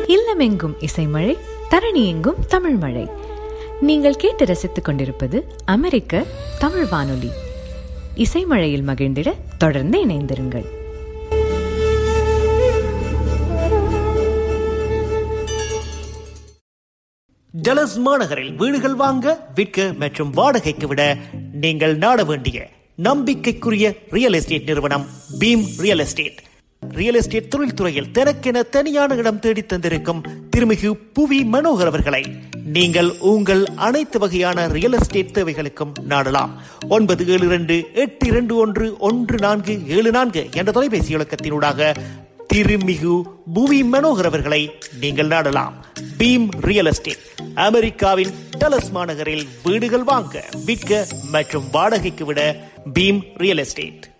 இல்லமெங்கும் இசைமழை, தரணி எங்கும் தமிழ் மழை. நீங்கள் கேட்டு ரசித்துக் கொண்டிருப்பது அமெரிக்க தமிழ் வானொலி. இசைமழையில் மகிழ்ந்திட தொடர்ந்து இணைந்திருங்கள். டலஸ் மாநகரில் வீடுகள் வாங்க, விற்க மற்றும் வாடகைக்கு விட நீங்கள் நாட வேண்டிய நம்பிக்கைக்குரிய ரியல் எஸ்டேட் நிறுவனம் beam real estate. Real estate தொழில்துறையில் தனக்கென தனியான இடம் தேடி தந்திருக்கும் திருமிகு புவி மனோகர் அவர்களை நீங்கள் உங்கள் அனைத்து வகையான ரியல் எஸ்டேட் தேவைகளுக்கும் நாடலாம். 9728211474 என்ற தொலைபேசி இலக்கத்தினூடாக திருமிகு புவி மனோகர் அவர்களை நீங்கள் நாடலாம். பீம் ரியல் எஸ்டேட் அமெரிக்காவின் டலஸ் மாநகரில் வீடுகள் வாங்க, விற்க மற்றும் வாடகைக்கு விட பீம் ரியல் எஸ்டேட்.